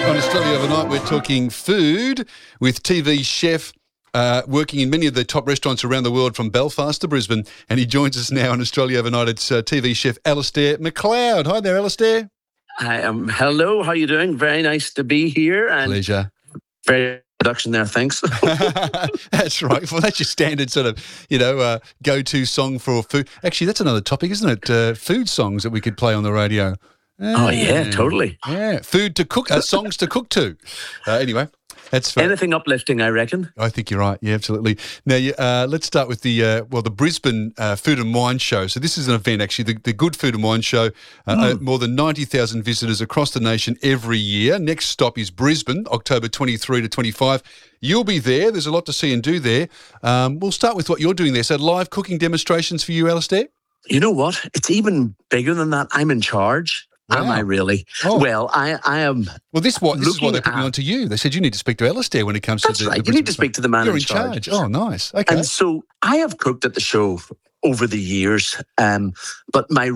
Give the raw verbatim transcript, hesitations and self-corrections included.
On Australia Overnight, we're talking food with T V chef uh, working in many of the top restaurants around the world from Belfast to Brisbane. And he joins us now on Australia Overnight. It's uh, T V chef Alastair McLeod. Hi there, Alastair. Hi, um, hello. How you doing? Very nice to be here. And Pleasure. very production there, thanks. That's right. Well, that's your standard sort of, you know, uh, go-to song for food. Actually, that's another topic, isn't it? Uh, food songs that we could play on the radio. Oh, yeah, totally. Yeah, food to cook, uh, songs to cook to. Uh, anyway, that's fun. Anything uplifting, I reckon. I think you're right. Yeah, absolutely. Now, you- uh, let's start with the uh, well, the Brisbane uh, Food and Wine Show. So this is an event, actually, the, the Good Food and Wine Show. Uh, Mm. uh, more than ninety thousand visitors across the nation every year. Next stop is Brisbane, October twenty-third to twenty-fifth. You'll be there. There's a lot to see and do there. Um, we'll start with what you're doing there. So live cooking demonstrations for you, Alastair? You know what? It's even bigger than that. I'm in charge. Am Wow. I really? Oh. Well, I, I am. Well, this, what, this is why Looking they put me at- on to you. They said you need to speak to Alastair when it comes That's to the right. the You need to Brisbane speak to the man You're in in charge. charge. Oh, nice. Okay. And so I have cooked at the show over the years, um, but my